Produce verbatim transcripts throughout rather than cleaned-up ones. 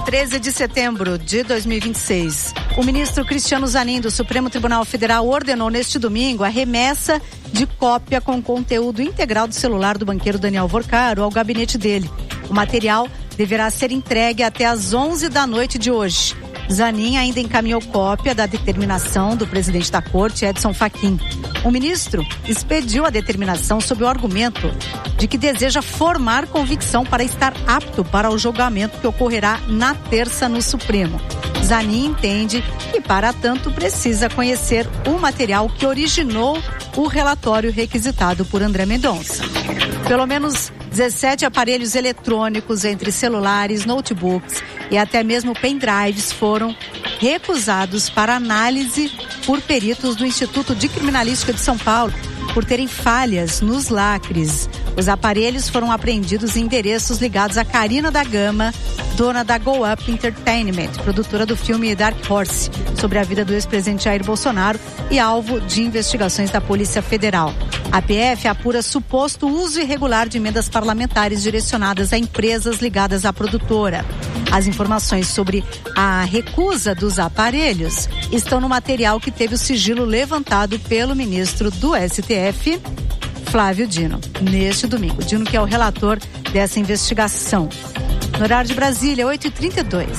treze de setembro de dois mil e vinte e seis. O ministro Cristiano Zanin, do Supremo Tribunal Federal, ordenou neste domingo a remessa de cópia com conteúdo integral do celular do banqueiro Daniel Vorcaro ao gabinete dele. O material deverá ser entregue até às onze da noite de hoje. Zanin ainda encaminhou cópia da determinação do presidente da corte, Edson Fachin. O ministro expediu a determinação sob o argumento de que deseja formar convicção para estar apto para o julgamento que ocorrerá na terça no Supremo. Zanin entende que, para tanto, precisa conhecer o material que originou o relatório requisitado por André Mendonça. Pelo menos dezessete aparelhos eletrônicos, entre celulares, notebooks e até mesmo pendrives, foram recusados para análise por peritos do Instituto de Criminalística de São Paulo por terem falhas nos lacres. Os aparelhos foram apreendidos em endereços ligados a Karina da Gama, dona da Go Up Entertainment, produtora do filme Dark Horse, sobre a vida do ex-presidente Jair Bolsonaro e alvo de investigações da Polícia Federal. A P F apura suposto uso irregular de emendas parlamentares direcionadas a empresas ligadas à produtora. As informações sobre a recusa dos aparelhos estão no material que teve o sigilo levantado pelo ministro do S T F, Flávio Dino, neste domingo. Dino, que é o relator dessa investigação. No horário de Brasília, oito e trinta e dois.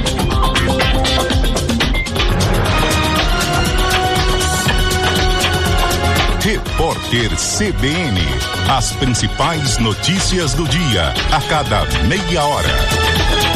Repórter C B N. As principais notícias do dia, a cada meia hora.